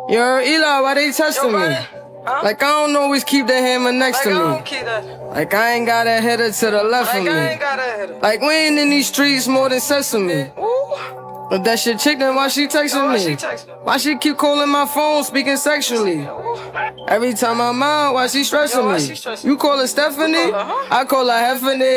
Yo, Eli, why they testing me? Huh? Like, I don't always keep the hammer next to me. Like, I ain't got a header to the left of me. Like, we ain't in these streets more than sesame. But that shit chick, then why she texting me? Why she keep calling my phone, speaking sexually? Every time I'm out, why she stressing me? You call her Stephanie? I call her Heffany.